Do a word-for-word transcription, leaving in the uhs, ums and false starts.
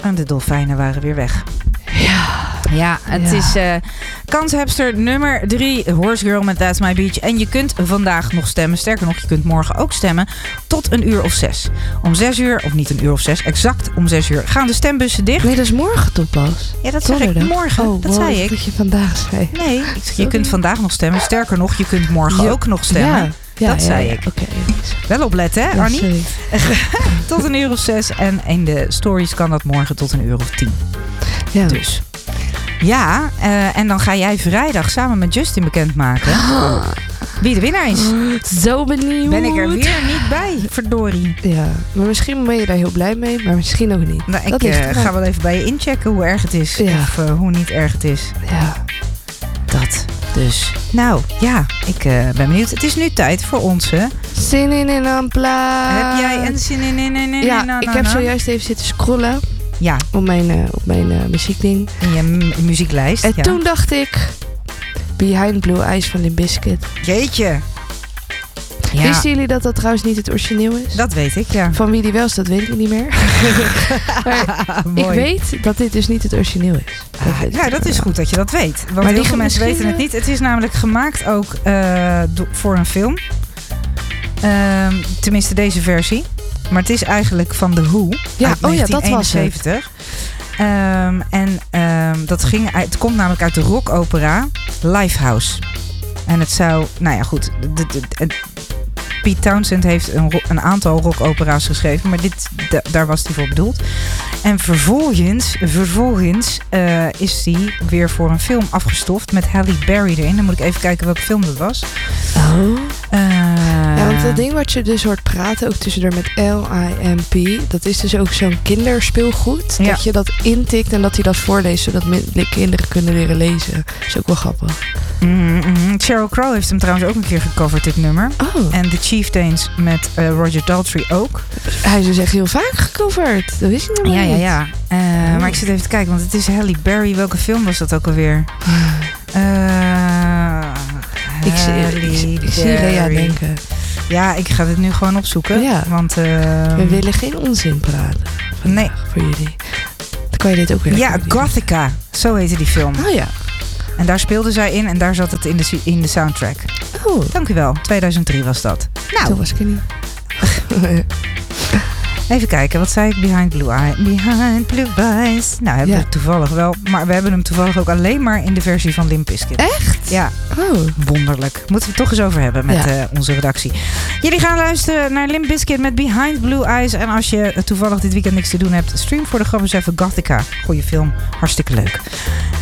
En de dolfijnen waren weer weg. Ja. Ja, het Ja. is uh, kanshebster nummer drie. Horse Girl met That's My Beach. En je kunt vandaag nog stemmen. Sterker nog, je kunt morgen ook stemmen. Tot een uur of zes. Om zes uur, of niet een uur of zes. Exact om zes uur gaan de stembussen dicht. Nee, dat is morgen toch pas? Ja, dat zeg ik morgen. Oh, dat wow, zei ik. Dat je vandaag zei. Nee, ik zeg, je kunt vandaag nog stemmen. Sterker nog, je kunt morgen Ja. ook nog stemmen. Ja. Ja, dat ja, zei ja. ik. Oké. Wel opletten, hè, Ja, Annie? sorry. Tot een uur of zes. En in de stories kan dat morgen tot een uur of tien. Ja. Dus. Ja, uh, en dan ga jij vrijdag samen met Justin bekendmaken wie de winnaar is. Zo benieuwd. Ben ik er weer niet bij, verdorie. Ja, maar misschien ben je daar heel blij mee, maar misschien ook niet. Nou, dat ik uh, ligt ga wel even bij je inchecken hoe erg het is. Ja. Of uh, hoe niet erg het is. Ja. Dat dus. Nou, ja, ik uh, ben benieuwd. Het is nu tijd voor onze... Zin in en aan plaat. Heb jij een zin in en in Ja, na, na, ik heb na. zojuist even zitten scrollen. Ja. Op mijn, uh, op mijn uh, muziekding. In je m- muzieklijst. En ja. toen dacht ik... Behind Blue Eyes van Limp Bizkit. Jeetje. Ja. Wisten jullie dat dat trouwens niet het origineel is? Dat weet ik, ja. Van wie die wel is, dat weet ik niet meer. Maar ik weet dat dit dus niet het origineel is. Dat Ah, weet ja, ik dat wel. is goed dat je dat weet. Want Maar heel die veel mensen misschien, weten het niet. Het is namelijk gemaakt ook uh, do- voor een film. Uh, tenminste deze versie. Maar het is eigenlijk van The Who. Ja, uit oh ja, dat was negentien eenenzeventig. Um, en um, dat ging uit, het komt namelijk uit de rockopera Lifehouse. En het zou, nou ja goed, de, de, de, Pete Townsend heeft een, een aantal rockopera's geschreven, maar dit, de, daar was hij voor bedoeld. En vervolgens, vervolgens uh, is hij weer voor een film afgestoft met Halle Berry erin. Dan moet ik even kijken welke film dat was. Oh. Uh, Ja, want dat ding wat je dus hoort praten, ook tussendoor met L I M P, dat is dus ook zo'n kinderspeelgoed. Ja. Dat je dat intikt en dat hij dat voorleest, zodat kinderen kunnen leren lezen. Dat is ook wel grappig. Mm-hmm. Sheryl Crow heeft hem trouwens ook een keer gecoverd, dit nummer. Oh. En The Chieftains met uh, Roger Daltrey ook. Hij is dus echt heel vaak gecoverd. Dat wist ik helemaal Ja, ja, niet. ja. Uh, oh. Maar ik zit even te kijken, want het is Halle Berry. Welke film was dat ook alweer? Uh, ik zie, ik, ik zie Rea denken. Ja, ik ga dit nu gewoon opzoeken. Ja. Want, uh, we willen geen onzin praten. Nee. Voor jullie. Dan kan je dit ook weer. Ja, Gothica. Zo heette die film. Oh ja. En daar speelde zij in en daar zat het in de, in de soundtrack. Oh. Dank u wel. tweeduizend drie was dat. Nou. Toen was ik er niet. Even kijken, wat zei ik? Behind Blue Eyes. Behind Blue Eyes. Nou, hebben ja. we het toevallig wel. Maar we hebben hem toevallig ook alleen maar in de versie van Limp Bizkit. Echt? Ja. Oh. Wonderlijk. Moeten we het toch eens over hebben met ja. uh, onze redactie. Jullie gaan luisteren naar Limp Bizkit met Behind Blue Eyes. En als je toevallig dit weekend niks te doen hebt, stream voor de grap eens even Gothica. Goeie film. Hartstikke leuk.